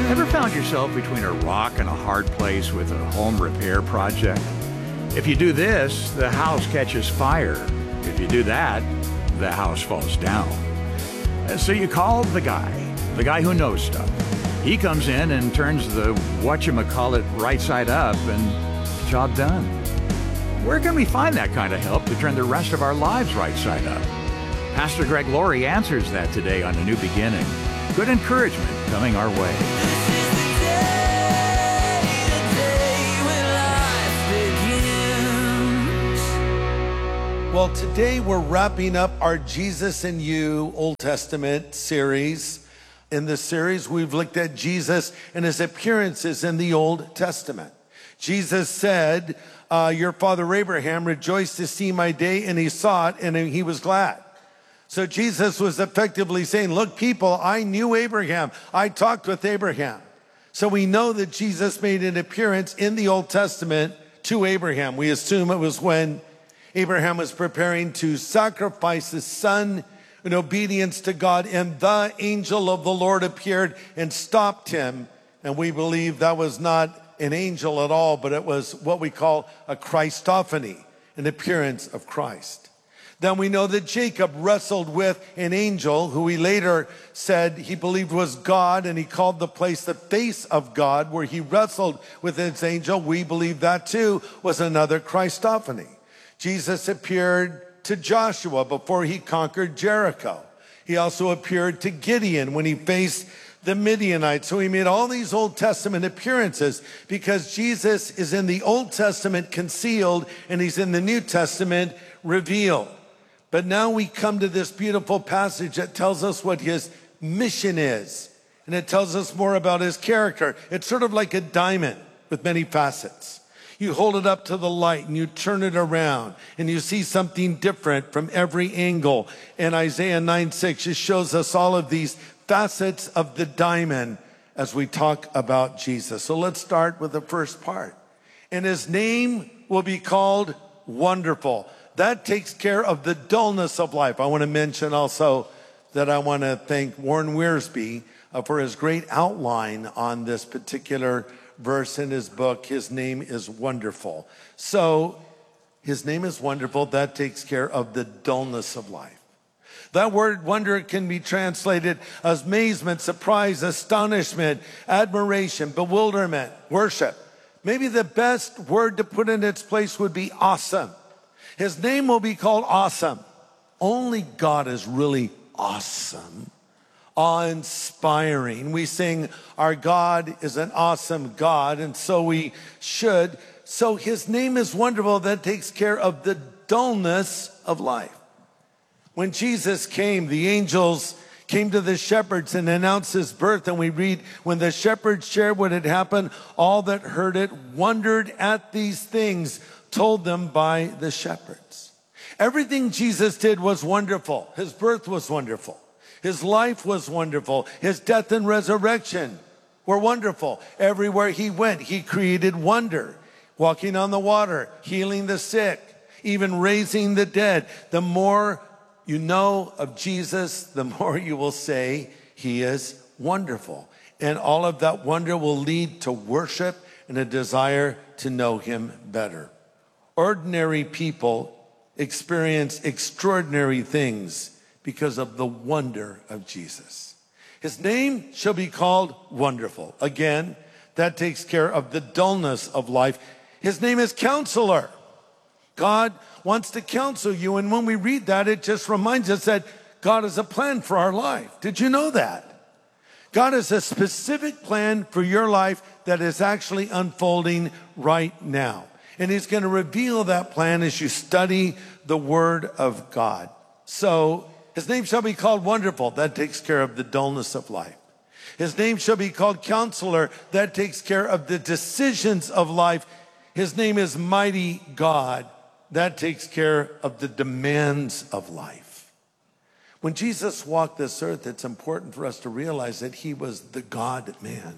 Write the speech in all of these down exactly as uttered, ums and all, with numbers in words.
Ever found yourself between a rock and a hard place with a home repair project? If you do this, the house catches fire. If you do that, the house falls down. And so you call the guy, the guy who knows stuff. He comes in and turns the whatchamacallit right side up and job done. Where can we find that kind of help to turn the rest of our lives right side up? Pastor Greg Laurie answers that today on A New Beginning. Good encouragement coming our way. Well, today we're wrapping up our Jesus and You Old Testament series. In this series, we've looked at Jesus and his appearances in the Old Testament. Jesus said, uh, your father Abraham rejoiced to see my day, and he saw it, and he was glad. So Jesus was effectively saying, look, people, I knew Abraham. I talked with Abraham. So we know that Jesus made an appearance in the Old Testament to Abraham. We assume it was when Abraham was preparing to sacrifice his son in obedience to God, and the angel of the Lord appeared and stopped him. And we believe that was not an angel at all, but it was what we call a Christophany, an appearance of Christ. Then we know that Jacob wrestled with an angel who he later said he believed was God, and he called the place the face of God, where he wrestled with his angel. We believe that too was another Christophany. Jesus appeared to Joshua before he conquered Jericho. He also appeared to Gideon when he faced the Midianites. So he made all these Old Testament appearances because Jesus is in the Old Testament concealed and he's in the New Testament revealed. But now we come to this beautiful passage that tells us what his mission is. And it tells us more about his character. It's sort of like a diamond with many facets. You hold it up to the light and you turn it around and you see something different from every angle. And Isaiah nine six just shows us all of these facets of the diamond as we talk about Jesus. So let's start with the first part. And his name will be called Wonderful. That takes care of the dullness of life. I want to mention also that I want to thank Warren Wiersbe uh, for his great outline on this particular verse in his book. His name is Wonderful. So his name is Wonderful. That takes care of the dullness of life. That word wonder can be translated as amazement, surprise, astonishment, admiration, bewilderment, worship. Maybe the best word to put in its place would be awesome. His name will be called Awesome. Only God is really awesome, awe-inspiring. We sing, our God is an awesome God, and so we should. So his name is Wonderful. That takes care of the dullness of life. When Jesus came, the angels came to the shepherds and announced his birth. And we read, when the shepherds shared what had happened, all that heard it wondered at these things told them by the shepherds. Everything Jesus did was wonderful. His birth was wonderful. His life was wonderful. His death and resurrection were wonderful. Everywhere he went, he created wonder. Walking on the water, healing the sick, even raising the dead. The more you know of Jesus, the more you will say he is wonderful. And all of that wonder will lead to worship and a desire to know him better. Ordinary people experience extraordinary things because of the wonder of Jesus. His name shall be called Wonderful. Again, that takes care of the dullness of life. His name is Counselor. God wants to counsel you. And when we read that, it just reminds us that God has a plan for our life. Did you know that? God has a specific plan for your life that is actually unfolding right now. And he's going to reveal that plan as you study the Word of God. So his name shall be called Wonderful. That takes care of the dullness of life. His name shall be called Counselor. That takes care of the decisions of life. His name is Mighty God. That takes care of the demands of life. When Jesus walked this earth, it's important for us to realize that he was the God-man.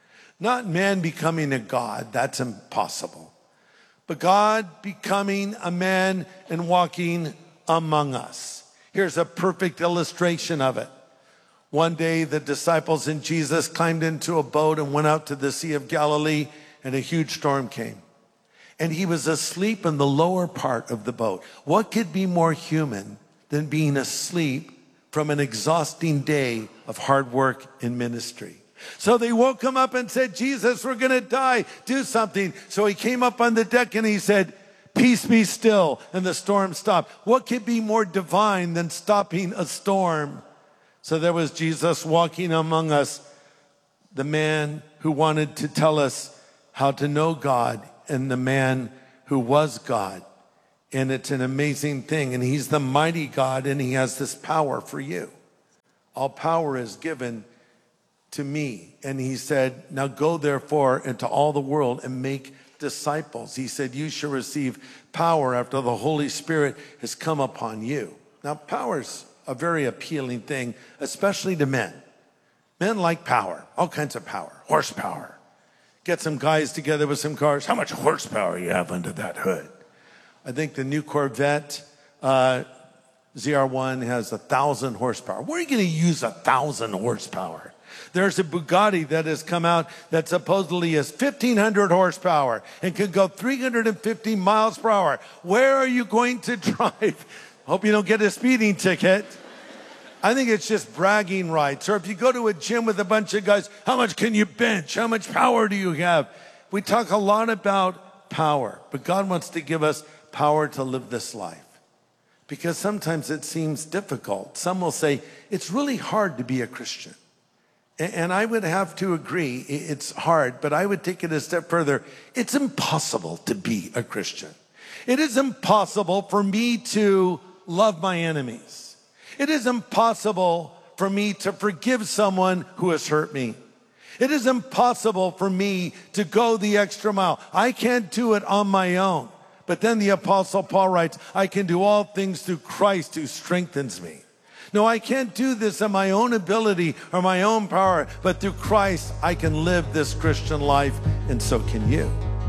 Not man becoming a God. That's impossible. But God becoming a man and walking among us. Here's a perfect illustration of it. One day, the disciples and Jesus climbed into a boat and went out to the Sea of Galilee, and a huge storm came. And he was asleep in the lower part of the boat. What could be more human than being asleep from an exhausting day of hard work in ministry? So they woke him up and said, Jesus, we're going to die. Do something. So he came up on the deck and he said, peace be still. And the storm stopped. What could be more divine than stopping a storm? So there was Jesus walking among us, the man who wanted to tell us how to know God and the man who was God. And it's an amazing thing. And he's the mighty God, and he has this power for you. All power is given to me. And he said, now go therefore into all the world and make disciples. He said, you shall receive power after the Holy Spirit has come upon you. Now, power's a very appealing thing, especially to men. Men like power, all kinds of power, horsepower. Get some guys together with some cars. How much horsepower you have under that hood? I think the new Corvette uh, Z R one has a thousand horsepower. Where are you going to use a thousand horsepower? There's a Bugatti that has come out that supposedly has fifteen hundred horsepower and can go three hundred fifty miles per hour. Where are you going to drive? Hope you don't get a speeding ticket. I think it's just bragging rights. Or if you go to a gym with a bunch of guys, how much can you bench? How much power do you have? We talk a lot about power, but God wants to give us power to live this life. Because sometimes it seems difficult. Some will say, it's really hard to be a Christian. And I would have to agree, it's hard, but I would take it a step further. It's impossible to be a Christian. It is impossible for me to love my enemies. It is impossible for me to forgive someone who has hurt me. It is impossible for me to go the extra mile. I can't do it on my own. But then the Apostle Paul writes, I can do all things through Christ who strengthens me. No, I can't do this in my own ability or my own power, but through Christ, I can live this Christian life, and so can you.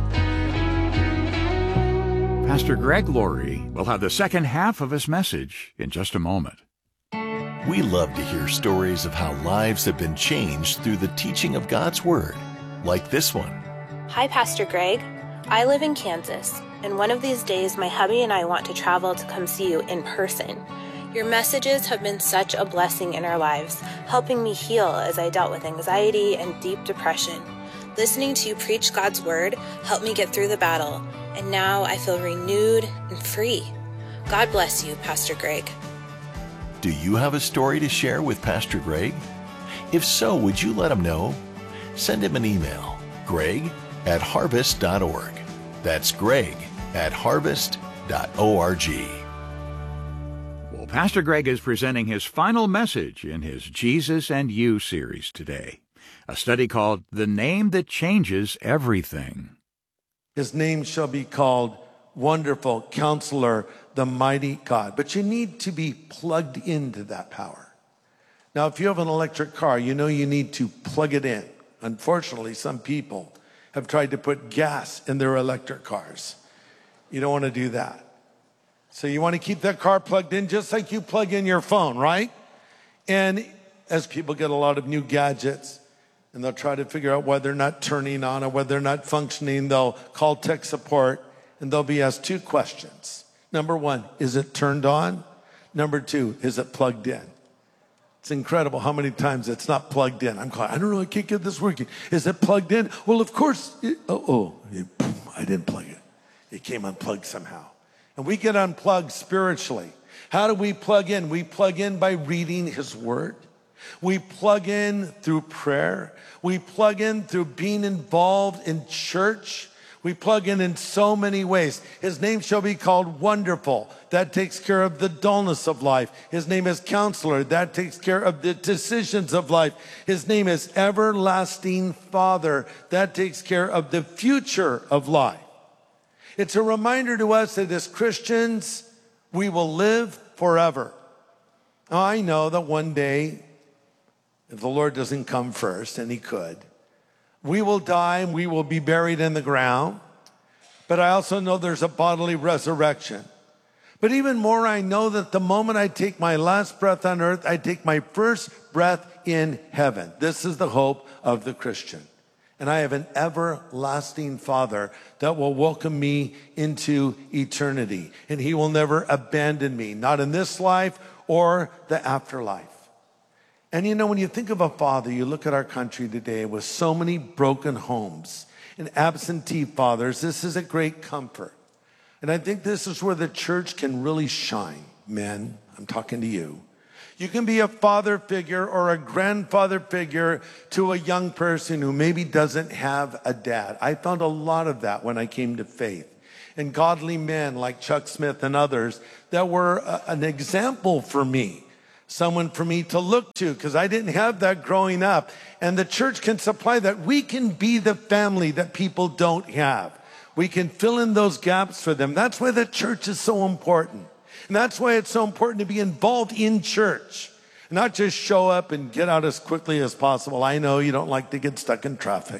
Pastor Greg Laurie will have the second half of his message in just a moment. We love to hear stories of how lives have been changed through the teaching of God's Word, like this one. Hi, Pastor Greg. I live in Kansas, and one of these days my hubby and I want to travel to come see you in person. Your messages have been such a blessing in our lives, helping me heal as I dealt with anxiety and deep depression. Listening to you preach God's Word helped me get through the battle, and now I feel renewed and free. God bless you, Pastor Greg. Do you have a story to share with Pastor Greg? If so, would you let him know? Send him an email, greg at harvest dot org. That's greg at harvest dot org. Well, Pastor Greg is presenting his final message in his Jesus and You series today, a study called The Name That Changes Everything. His name shall be called Wonderful Counselor, the Mighty God. But you need to be plugged into that power. Now, if you have an electric car, you know you need to plug it in. Unfortunately, some people have tried to put gas in their electric cars. You don't want to do that. So you want to keep that car plugged in just like you plug in your phone, right? And as people get a lot of new gadgets, and they'll try to figure out why they're not turning on or whether they're not functioning, they'll call tech support, and they'll be asked two questions. Number one, is it turned on? Number two, is it plugged in? It's incredible how many times it's not plugged in. I'm calling, I don't know, I can't get this working. Is it plugged in? Well, of course, it, oh, oh it, I didn't plug it. It came unplugged somehow. And we get unplugged spiritually. How do we plug in? We plug in by reading His Word. We plug in through prayer. We plug in through being involved in church. We plug in in so many ways. His name shall be called Wonderful. That takes care of the dullness of life. His name is Counselor. That takes care of the decisions of life. His name is Everlasting Father. That takes care of the future of life. It's a reminder to us that as Christians, we will live forever. Now, I know that one day, if the Lord doesn't come first, and He could, we will die and we will be buried in the ground. But I also know there's a bodily resurrection. But even more, I know that the moment I take my last breath on earth, I take my first breath in heaven. This is the hope of the Christian. And I have an everlasting Father that will welcome me into eternity. And he will never abandon me, not in this life or the afterlife. And you know, when you think of a father, you look at our country today with so many broken homes and absentee fathers, this is a great comfort. And I think this is where the church can really shine. Men, I'm talking to you. You can be a father figure or a grandfather figure to a young person who maybe doesn't have a dad. I found a lot of that when I came to faith. And godly men like Chuck Smith and others that were a, an example for me. Someone for me to look to, because I didn't have that growing up. And the church can supply that. We can be the family that people don't have. We can fill in those gaps for them. That's why the church is so important. And that's why it's so important to be involved in church. Not just show up and get out as quickly as possible. I know you don't like to get stuck in traffic.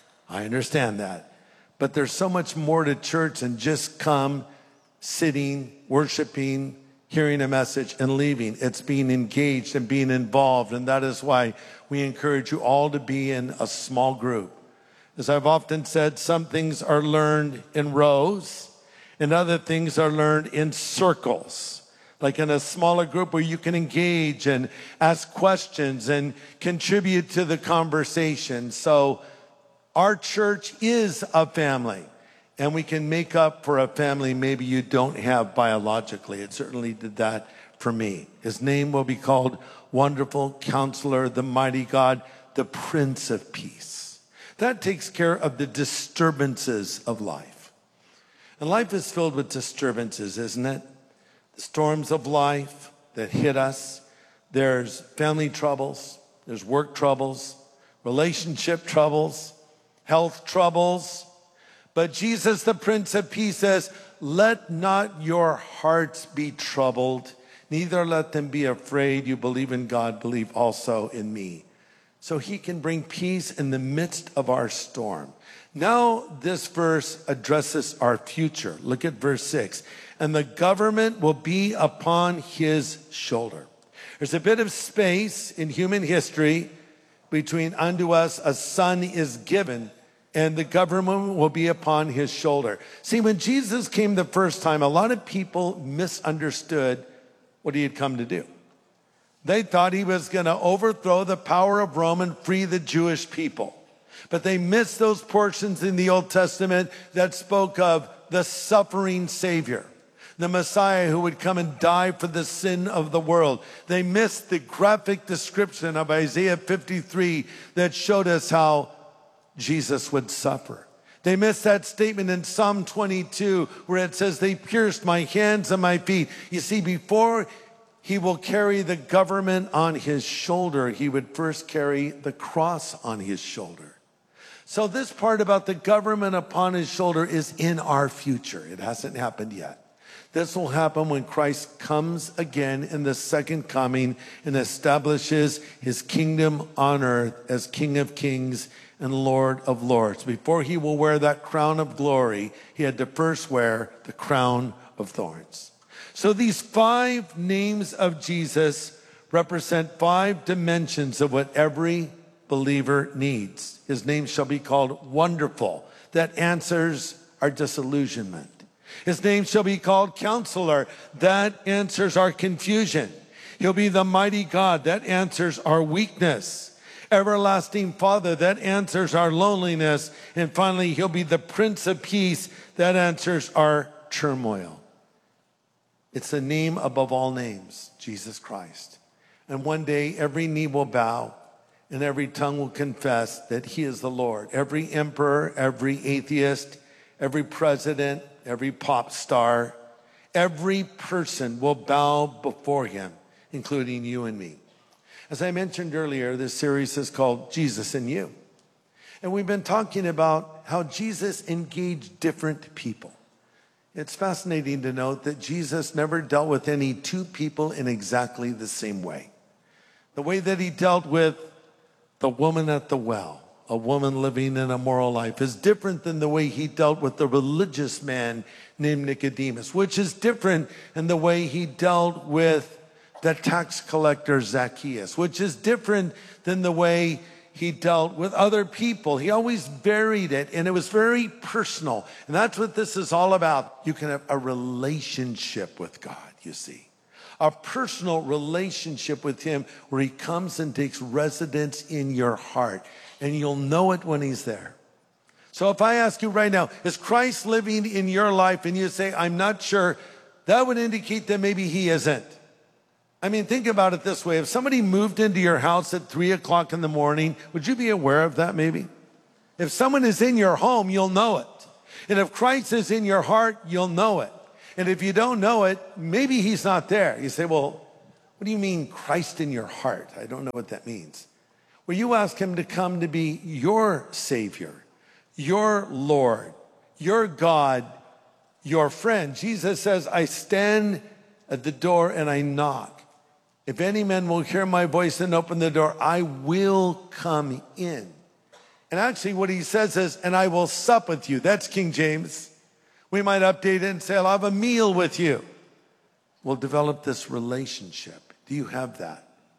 I understand that. But there's so much more to church than just come, sitting, worshiping, hearing a message and leaving. It's being engaged and being involved. And that is why we encourage you all to be in a small group. As I've often said, some things are learned in rows and other things are learned in circles. Like in a smaller group where you can engage and ask questions and contribute to the conversation. So our church is a family. And we can make up for a family maybe you don't have biologically. It certainly did that for me. His name will be called Wonderful Counselor, the Mighty God, the Prince of Peace. That takes care of the disturbances of life. And life is filled with disturbances, isn't it? The storms of life that hit us. There's family troubles. There's work troubles, relationship troubles, health troubles. But Jesus, the Prince of Peace, says, let not your hearts be troubled, neither let them be afraid. You believe in God, believe also in me. So he can bring peace in the midst of our storm. Now this verse addresses our future. Look at verse six. And the government will be upon his shoulder. There's a bit of space in human history between unto us a son is given and the government will be upon his shoulder. See, when Jesus came the first time, a lot of people misunderstood what he had come to do. They thought he was going to overthrow the power of Rome and free the Jewish people. But they missed those portions in the Old Testament that spoke of the suffering Savior, the Messiah who would come and die for the sin of the world. They missed the graphic description of Isaiah fifty-three that showed us how Jesus would suffer. They missed that statement in Psalm twenty-two where it says, they pierced my hands and my feet. You see, before he will carry the government on his shoulder, he would first carry the cross on his shoulder. So this part about the government upon his shoulder is in our future. It hasn't happened yet. This will happen when Christ comes again in the second coming and establishes his kingdom on earth as King of Kings and Lord of Lords. Before he will wear that crown of glory, he had to first wear the crown of thorns. So these five names of Jesus represent five dimensions of what every believer needs. His name shall be called Wonderful. That answers our disillusionment. His name shall be called Counselor. That answers our confusion. He'll be the Mighty God. That answers our weakness. Everlasting Father. That answers our loneliness. And finally, he'll be the Prince of Peace. That answers our turmoil. It's the name above all names, Jesus Christ. And one day, every knee will bow and every tongue will confess that he is the Lord. Every emperor, every atheist, every president, every pop star, every person will bow before him, including you and me. As I mentioned earlier, this series is called Jesus and You. And we've been talking about how Jesus engaged different people. It's fascinating to note that Jesus never dealt with any two people in exactly the same way. The way that he dealt with the woman at the well, a woman living an immoral life, is different than the way he dealt with the religious man named Nicodemus, which is different in the way he dealt with the tax collector Zacchaeus, which is different than the way he dealt with other people. He always varied it, and it was very personal. And that's what this is all about. You can have a relationship with God, you see. A personal relationship with him where he comes and takes residence in your heart. And you'll know it when he's there. So if I ask you right now, is Christ living in your life? And you say, I'm not sure, that would indicate that maybe he isn't. I mean, think about it this way. If somebody moved into your house at three o'clock in the morning, would you be aware of that maybe? If someone is in your home, you'll know it. And if Christ is in your heart, you'll know it. And if you don't know it, maybe he's not there. You say, well, what do you mean Christ in your heart? I don't know what that means. Well, you ask him to come to be your Savior, your Lord, your God, your friend. Jesus says, I stand at the door and I knock. If any man will hear my voice and open the door, I will come in. And actually what he says is, and I will sup with you. That's King James. We might update it and say, I'll have a meal with you. We'll develop this relationship. Do you have that?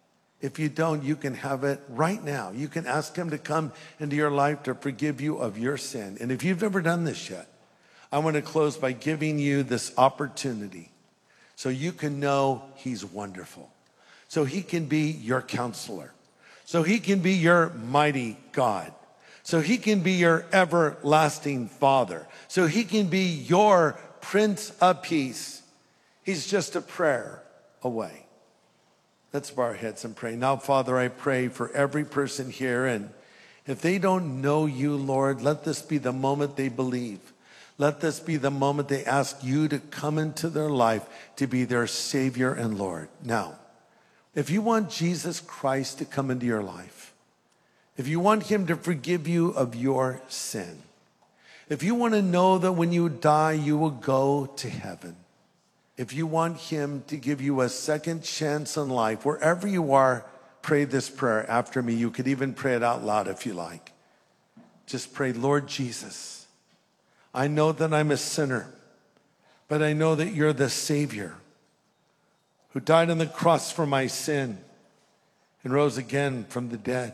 If you don't, you can have it right now. You can ask him to come into your life to forgive you of your sin. And if you've never done this yet, I want to close by giving you this opportunity so you can know he's wonderful. So he can be your counselor. So he can be your mighty God. So he can be your everlasting Father. So he can be your Prince of Peace. He's just a prayer away. Let's bow our heads and pray. Now, Father, I pray for every person here. And if they don't know you, Lord, let this be the moment they believe. Let this be the moment they ask you to come into their life to be their Savior and Lord. Now, if you want Jesus Christ to come into your life, if you want him to forgive you of your sin, if you want to know that when you die, you will go to heaven, if you want him to give you a second chance in life, wherever you are, pray this prayer after me. You could even pray it out loud if you like. Just pray, Lord Jesus, I know that I'm a sinner, but I know that you're the Savior who died on the cross for my sin and rose again from the dead.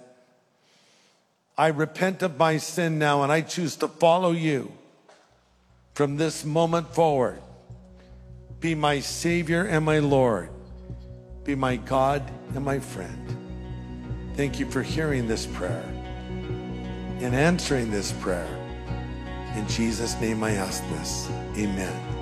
I repent of my sin now, and I choose to follow you from this moment forward. Be my Savior and my Lord. Be my God and my friend. Thank you for hearing this prayer and answering this prayer. In Jesus' name I ask this. Amen.